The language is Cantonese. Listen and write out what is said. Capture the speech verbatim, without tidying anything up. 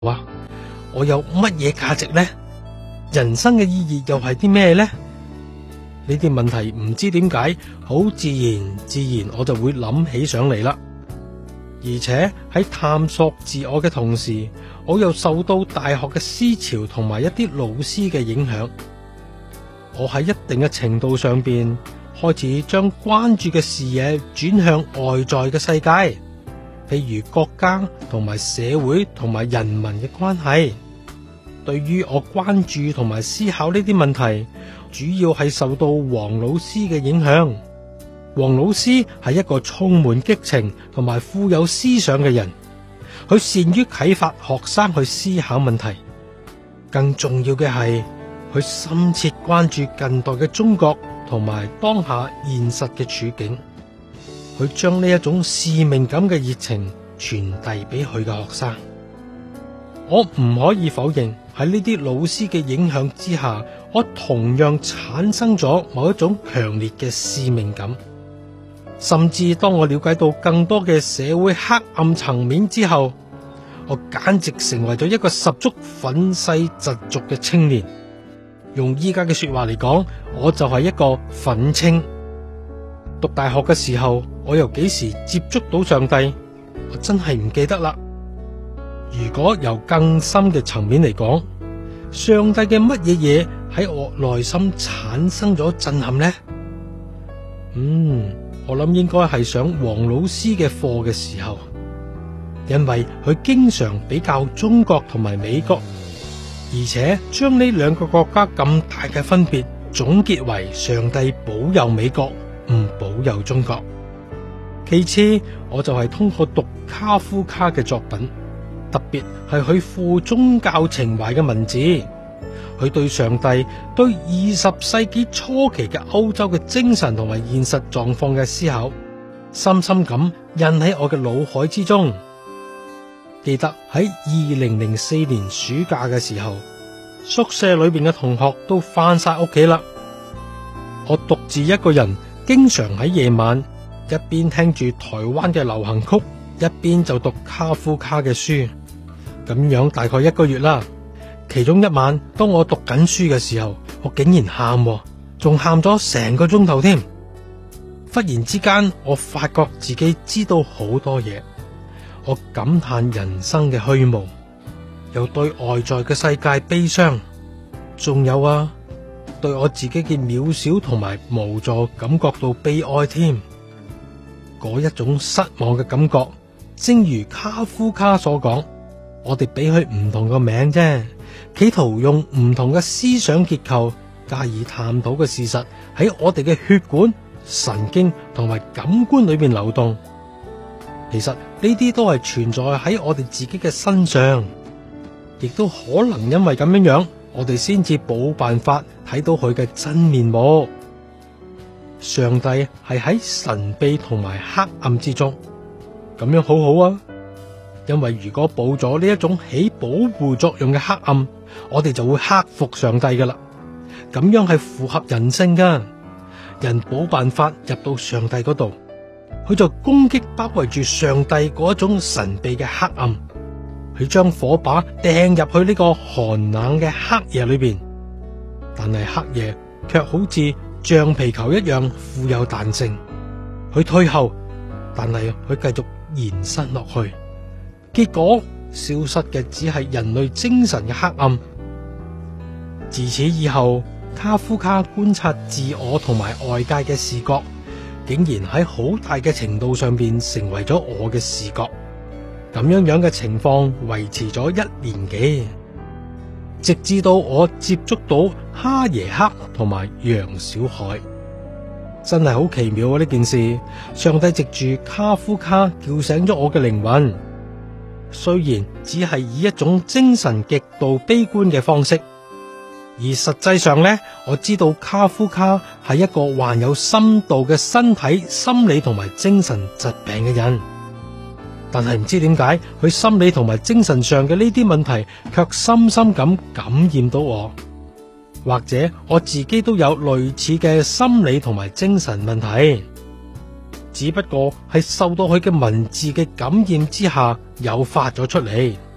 哇！我有乜嘢價值呢？人生嘅意義又係啲咩呢？呢啲問題唔知點解，好自然自然我就會諗起上嚟啦。而且喺探索自我嘅同時，我又受到大學嘅思潮同埋一啲老師嘅影響。我喺一定嘅程度上邊開始將關注嘅視野轉向外在嘅世界，譬如國家同埋社會同埋人民嘅關係。對於我關注同埋思考呢啲問題，主要係受到黃老師嘅影響。黃老師係一個充滿激情同埋富有思想嘅人，佢善於啟發學生去思考問題。更重要嘅係，佢深切關注近代嘅中國同埋當下現實嘅處境。佢將呢一種使命感嘅熱情傳遞俾佢嘅學生。我唔可以否認，喺呢啲老師嘅影響之下，我同樣產生咗某一種強烈嘅使命感。甚至當我了解到更多嘅社會黑暗層面之後，我簡直成為咗一個十足憤世嫉俗嘅青年。用依家嘅說話嚟講，我就係一個憤青。讀大學嘅時候，我又幾時接觸到上帝，我真係唔記得啦。如果由更深嘅層面嚟講，上帝嘅乜嘢嘢喺我內心產生咗震撼呢？嗯，我諗應該係上黃老師嘅課嘅時候，因為佢經常比較中國同埋美國，而且將呢兩個國家咁大嘅分別總結為上帝保佑美國，唔保佑中國。其次，我就係通過讀卡夫卡嘅作品，特別係佢富宗教情懷嘅文字，佢對上帝、對二十世紀初期嘅歐洲嘅精神同埋現實狀況嘅思考，深深咁印喺我嘅腦海之中。記得喺二零零四年暑假嘅時候，宿舍裏邊嘅同學都翻晒屋企啦，我獨自一個人，經常喺夜晚一邊聽住台灣嘅流行曲，一邊就讀卡夫卡嘅書。咁樣大概一個月啦。其中一晚，當我讀緊書嘅時候，我竟然喊，仲喊咗成個鐘頭添。忽然之間，我發覺自己知道好多嘢，我感嘆人生嘅虛無，又對外在嘅世界悲傷，仲有啊，對我自己嘅渺小同埋無助感覺到悲哀添。嗰一種失望嘅感覺，正如卡夫卡所講，我哋俾佢唔同個名啫，企圖用唔同嘅思想結構加以探討嘅事實喺我哋嘅血管、神經同埋感官裏邊流動。其實呢啲都係存在喺我哋自己嘅身上，亦都可能因為咁樣樣，我哋先至冇辦法睇到佢嘅真面目。上帝係喺神秘同埋黑暗之中，咁樣好好啊。因為如果冇咗呢一種起保護作用嘅黑暗，我哋就會克服上帝噶啦。咁樣係符合人性噶，人冇辦法入到上帝嗰度，佢就攻擊包圍住上帝嗰一種神秘嘅黑暗，佢將火把掟入去呢個寒冷嘅黑夜裏邊。但係黑夜卻好似橡皮球一樣富有彈性，佢退後，但係佢繼續延伸落去。結果消失嘅只係人類精神嘅黑暗。自此以後，卡夫卡觀察自我同埋外界嘅視覺，竟然喺好大嘅程度上邊成為咗我嘅視覺。咁樣樣嘅情況維持咗一年幾，直至到我接觸到哈耶克同埋楊小海。真係好奇妙啊！呢件事，上帝藉住卡夫卡叫醒咗我嘅靈魂。雖然只係以一種精神極度悲觀嘅方式，而實際上呢，我知道卡夫卡係一個患有深度嘅身體、心理同埋精神疾病嘅人，但係唔知點解佢心理同埋精神上嘅呢啲問題，卻深深咁感染到我。或者我自己都有類似嘅心理同埋精神問題。只不過係受到佢嘅文字嘅感染之下，誘發咗出嚟。